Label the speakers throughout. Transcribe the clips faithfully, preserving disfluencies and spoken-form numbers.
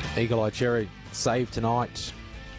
Speaker 1: Eagle Eye Cherry, save tonight.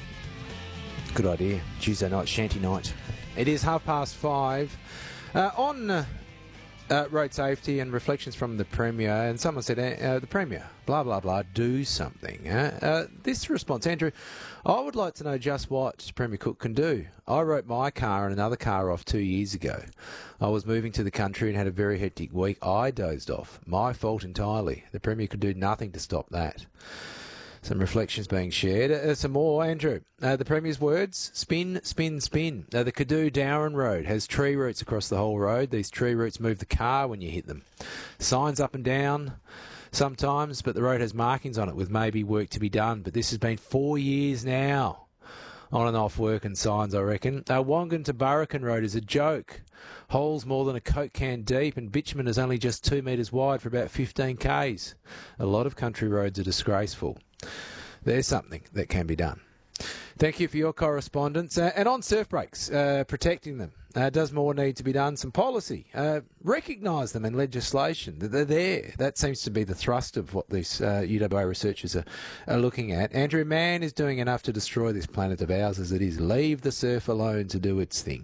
Speaker 1: Good idea. Tuesday night, shanty night. It is half past five. Uh, on uh, uh, road safety and reflections from the Premier, and someone said, uh, the Premier, blah, blah, blah, do something. Uh, uh, this response, Andrew, I would like to know just what Premier Cook can do. I wrote my car and another car off two years ago. I was moving to the country and had a very hectic week. I dozed off. My fault entirely. The Premier could do nothing to stop that. Some reflections being shared. Uh, some more, Andrew. Uh, the Premier's words, spin, spin, spin. Uh, the Cadoo-Darren Road has tree roots across the whole road. These tree roots move the car when you hit them. Signs up and down sometimes, but the road has markings on it with maybe work to be done. But this has been four years now. On and off work and signs, I reckon. Uh, Wongan to Burrakin Road is a joke. Holes more than a Coke can deep, and bitumen is only just two metres wide for about fifteen kays. A lot of country roads are disgraceful. There's something that can be done. Thank you for your correspondence. Uh, and on surf breaks, uh, protecting them. Uh, does more need to be done? Some policy. Uh, recognise them in legislation. That they're there. That seems to be the thrust of what these uh, U W A researchers are, are looking at. Andrew Mann is doing enough to destroy this planet of ours as it is. Leave the surf alone to do its thing.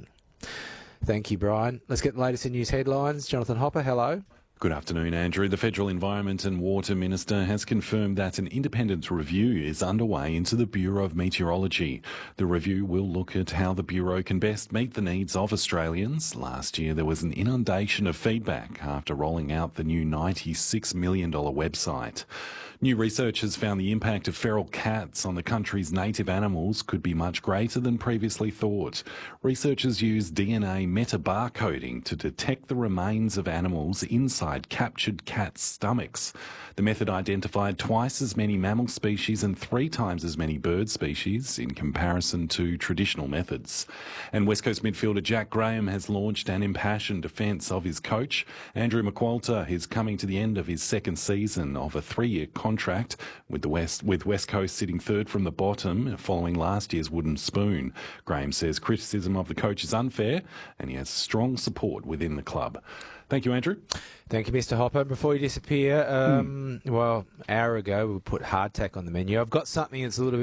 Speaker 1: Thank you, Brian. Let's get the latest in news headlines. Jonathan Hopper, hello.
Speaker 2: Good afternoon, Andrew. The Federal Environment and Water Minister has confirmed that an independent review is underway into the Bureau of Meteorology. The review will look at how the Bureau can best meet the needs of Australians. Last year, there was an inundation of feedback after rolling out the new ninety-six million dollars website. New research has found the impact of feral cats on the country's native animals could be much greater than previously thought. Researchers use D N A metabarcoding to detect the remains of animals inside captured cats' stomachs. The method identified twice as many mammal species and three times as many bird species in comparison to traditional methods. And West Coast midfielder Jack Graham has launched an impassioned defence of his coach. Andrew McQualter is coming to the end of his second season of a three-year contract with the West with West Coast sitting third from the bottom following last year's wooden spoon. Graham says criticism of the coach is unfair and he has strong support within the club. Thank you, Andrew.
Speaker 1: Thank you, Mister Hopper. Before you disappear, um, mm. well, an hour ago we put hardtack on the menu. I've got something that's a little bit